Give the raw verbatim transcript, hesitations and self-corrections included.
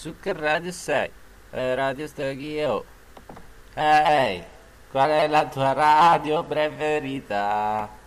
Su che radio sei? Eh, radio sto io. Ehi, qual è la tua radio preferita?